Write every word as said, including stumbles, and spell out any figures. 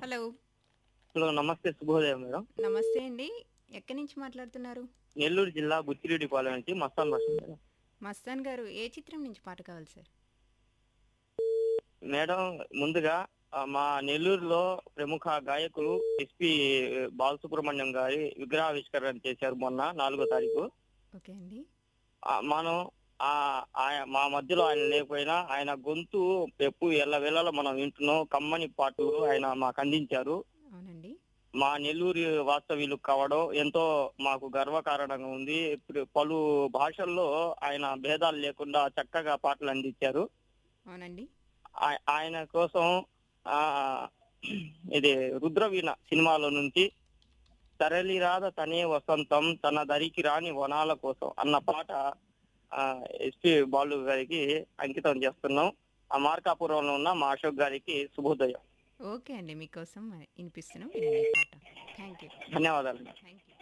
Hello. Hello నమస్తే శుభోదయం madam. నమస్తే అండి. ఎక్కడి నుంచి మాట్లాడుతున్నారు? నెల్లూరు జిల్లా బుచ్చిరెడ్డిపాలెం నుంచి మస్తాన్ భాష మేడం. మస్తాన్ గారు ఏ చిత్రం నుంచి పాట కావాలి సార్? మేడం ముందుగా ఆ, మా నెల్లూరులో ప్రముఖ గాయకులు ఎస్పి బాలసుబ్రహ్మణ్యం గారి విగ్రహావిష్కరణ చేశారు మొన్న నాలుగో తారీఖు. ఓకే అండి. ఆ, మనం ఆ ఆయ- మా మధ్యలో ఆయన లేకపోయినా ఆయన గొంతు ఎప్పు ఎల్లవేళలా మనం వింటున్నాం. కమ్మని పాటలు ఆయన మాకు అందించారు. అవునండి. మా నెల్లూరు వాస్తవ్యులు కావడం ఎంతో మాకు గర్వకారణంగా ఉంది. ఇప్పుడు పలు భాషల్లో ఆయన భేదాలు లేకుండా చక్కగా పాటలు అందించారు. అవునండి. ఆయ- ఆయన కోసం ఆ ఇది రుద్రవీణ సినిమాలో నుంచి తరలిరాద తనే వసంతం తన దరికి రాని వనాల కోసం అన్న పాట ఆ ఎస్పి బాలు గారికి అంకితం చేస్తున్నాం. ఆ మార్కాపురంలో ఉన్న మా అశోక్ గారికి శుభోదయం. ఓకే అండి. మీకోసం వినిపిస్తున్నాం. వినండి ఈ పాట. Thank you. ధన్యవాదాలు. Thank you.